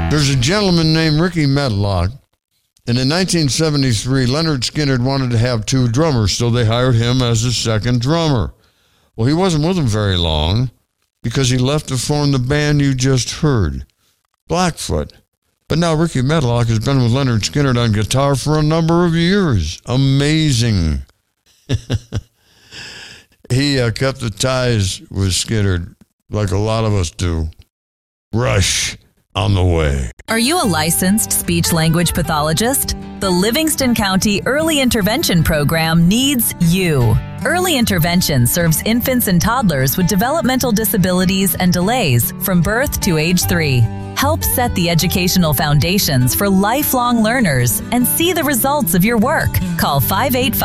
There's a gentleman named Ricky Medlock, and in 1973, Lynyrd Skynyrd wanted to have two drummers, so they hired him as the second drummer. Well, he wasn't with them very long because he left to form the band you just heard, Blackfoot. But now Ricky Medlock has been with Lynyrd Skynyrd on guitar for a number of years. Amazing. He kept the ties with Skynyrd like a lot of us do. Rush on the way. Are you a licensed speech-language pathologist? The Livingston County Early Intervention Program needs you. Early Intervention serves infants and toddlers with developmental disabilities and delays from birth to age 3. Help set the educational foundations for lifelong learners and see the results of your work. Call 585